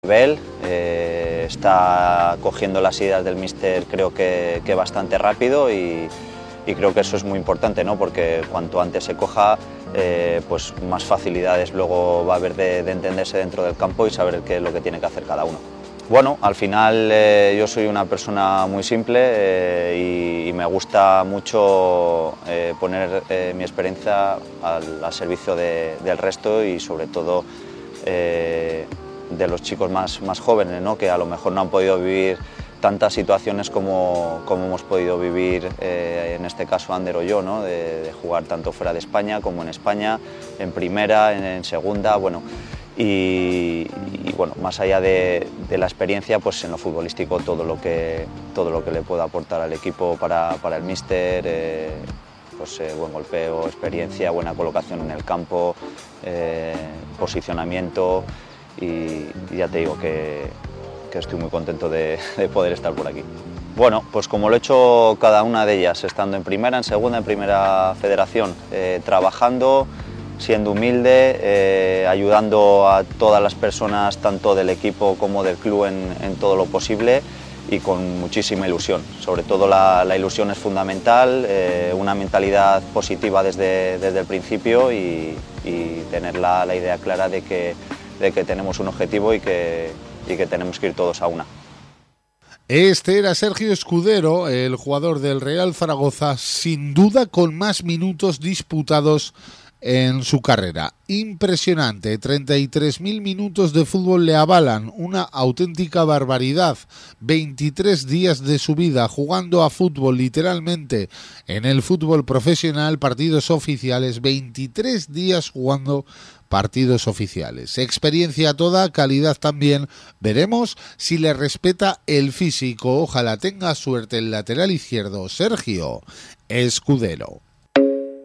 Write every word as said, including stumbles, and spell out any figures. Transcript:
Nivel, eh, está cogiendo las ideas del míster creo que, que bastante rápido y, y creo que eso es muy importante, ¿no? Porque cuanto antes se coja, eh, pues más facilidades luego va a haber de, de entenderse dentro del campo y saber qué es lo que tiene que hacer cada uno. Bueno, al final eh, yo soy una persona muy simple eh, y, y me gusta mucho eh, poner eh, mi experiencia al, al servicio de, del resto y sobre todo eh, de los chicos más, más jóvenes, ¿no? Que a lo mejor no han podido vivir tantas situaciones como, como hemos podido vivir, eh, en este caso Ander o yo, ¿no? de, de jugar tanto fuera de España como en España, en primera, en, en segunda, bueno, y, y bueno, más allá de, de la experiencia, pues en lo futbolístico todo lo que, todo lo que le pueda aportar al equipo para, para el míster, eh, pues eh, buen golpeo, experiencia, buena colocación en el campo, eh, posicionamiento. Y ya te digo que, que estoy muy contento de, de poder estar por aquí. Bueno, pues como lo he hecho cada una de ellas, estando en primera, en segunda, en primera federación, eh, trabajando, siendo humilde, eh, ayudando a todas las personas, tanto del equipo como del club, en, en todo lo posible y con muchísima ilusión. Sobre todo la, la ilusión es fundamental, eh, una mentalidad positiva desde, desde el principio y, y tener la, la idea clara de que de que tenemos un objetivo y que, y que tenemos que ir todos a una. Este era Sergio Escudero, el jugador del Real Zaragoza, sin duda con más minutos disputados en su carrera. Impresionante, treinta y tres mil minutos de fútbol le avalan, una auténtica barbaridad. veintitrés días de su vida jugando a fútbol, literalmente, en el fútbol profesional, partidos oficiales, veintitrés días jugando partidos oficiales. Experiencia toda, calidad también. Veremos si le respeta el físico. Ojalá tenga suerte el lateral izquierdo, Sergio Escudero.